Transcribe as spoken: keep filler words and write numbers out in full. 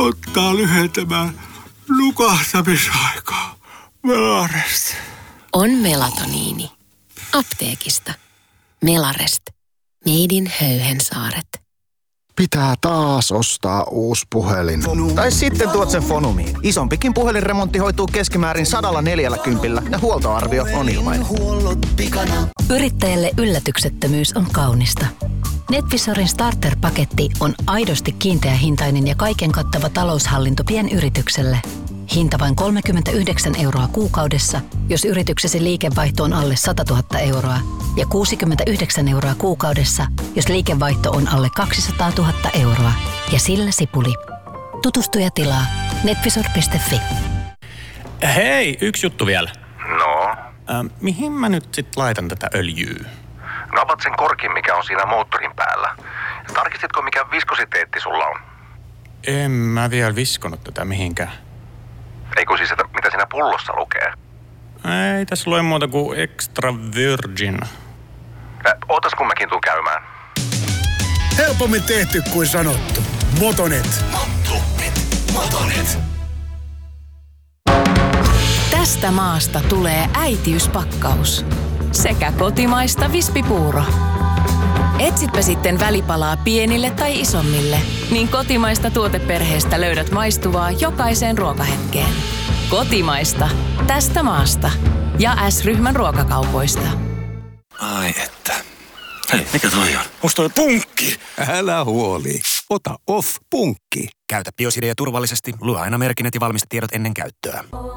auttaa lyhentämään nukahtamisaikaa. Melarest. On melatoniini. Apteekista. Melarest. Made in Höyhensaaret. Pitää taas ostaa uusi puhelin. Tai sitten tuot sen Fonumiin. Isompikin puhelinremontti hoituu keskimäärin sadalla neljälläkympillä ja huoltoarvio on ilmainen. Yrittäjälle yllätyksettömyys on kaunista. NetVisorin starter-paketti on aidosti kiinteähintainen ja kaiken kattava taloushallinto pienyritykselle. Hinta vain kolmekymmentäyhdeksän euroa kuukaudessa, jos yrityksesi liikevaihto on alle sata tuhatta euroa, ja kuusikymmentäyhdeksän euroa kuukaudessa, jos liikevaihto on alle kaksisataatuhatta euroa. Ja sillä sipuli. Tutustu ja tilaa netvisor piste fi. Hei, yksi juttu vielä. No? Äh, mihin mä nyt sit laitan tätä öljyä? No avat sen korkin, mikä on siinä moottorin päällä. Tarkistitko, mikä viskositeetti sulla on? En mä vielä viskonut tätä mihinkään. Ei kun siis, että mitä siinä pullossa lukee? Ei tässä lue muuta kuin extra virgin. Ä, ootas kun mäkin tuun käymään. Helpommin tehty kuin sanottu. Motonet. Motonet. Motonet. Tästä maasta tulee äitiyspakkaus. Sekä kotimaista vispipuuro. Etsitpä sitten välipalaa pienille tai isommille, niin kotimaista tuoteperheestä löydät maistuvaa jokaiseen ruokahetkeen. Kotimaista. Tästä maasta. Ja S-ryhmän ruokakaupoista. Ai että. Hei, mikä toi on? Onks toi punkki? Älä huoli. Ota Off-punkki. Käytä Biosidea turvallisesti. Lue aina merkinnät ja valmistetiedot ennen käyttöä.